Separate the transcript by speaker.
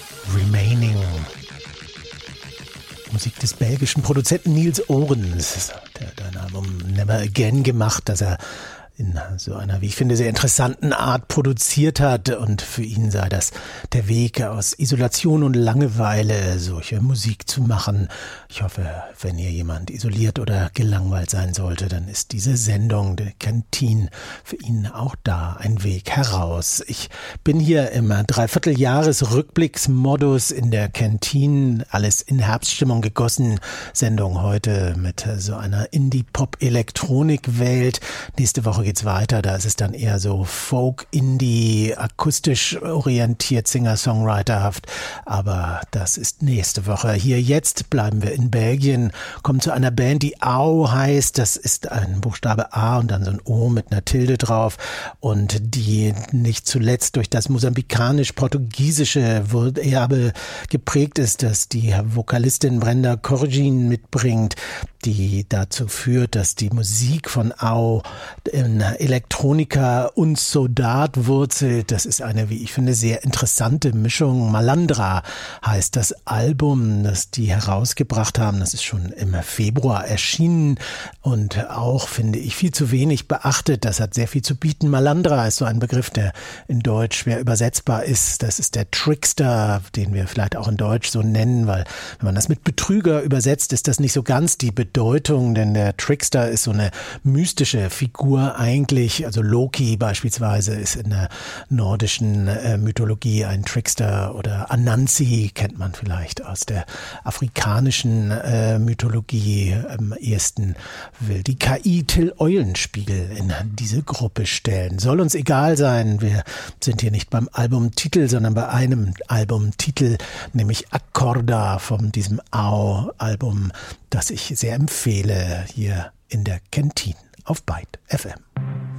Speaker 1: Remaining. Musik des belgischen Produzenten Niels Ohrens. Der hat ein Album Never Again gemacht, das er in so einer, wie ich finde, sehr interessanten Art produziert hat, und für ihn sei das der Weg aus Isolation und Langeweile, solche Musik zu machen. Ich hoffe, wenn hier jemand isoliert oder gelangweilt sein sollte, dann ist diese Sendung, der Canteen, für ihn auch da ein Weg heraus. Ich bin hier im Dreivierteljahres-Rückblicksmodus in der Canteen, alles in Herbststimmung gegossen. Sendung heute mit so einer Indie-Pop-Elektronik-Welt. Nächste Woche geht's weiter, da ist es dann eher so Folk, Indie, akustisch orientiert, Singer-Songwriterhaft, aber das ist nächste Woche. Hier jetzt bleiben wir in Belgien, kommen zu einer Band, die AO heißt, das ist ein Buchstabe A und dann so ein O mit einer Tilde drauf, und die nicht zuletzt durch das mosambikanisch-portugiesische Erbe geprägt ist, das die Vokalistin Brenda Corgin mitbringt, die dazu führt, dass die Musik von AO in Elektronika und Sodat wurzelt. Das ist eine, wie ich finde, sehr interessante Mischung. Malandra heißt das Album, das die herausgebracht haben. Das ist schon im Februar erschienen und auch, finde ich, viel zu wenig beachtet. Das hat sehr viel zu bieten. Malandra ist so ein Begriff, der in Deutsch schwer übersetzbar ist. Das ist der Trickster, den wir vielleicht auch in Deutsch so nennen, weil wenn man das mit Betrüger übersetzt, ist das nicht so ganz die Bedeutung, denn der Trickster ist so eine mystische Figur eigentlich. Also Loki beispielsweise ist in der nordischen Mythologie ein Trickster, oder Anansi kennt man vielleicht aus der afrikanischen Mythologie. Am ehesten will die KI Till Eulenspiegel in diese Gruppe stellen. Soll uns egal sein, wir sind hier nicht beim Albumtitel, sondern bei einem Albumtitel, nämlich Accorda von diesem AO-Album, das ich sehr empfehle hier in der Canteen auf Byte FM.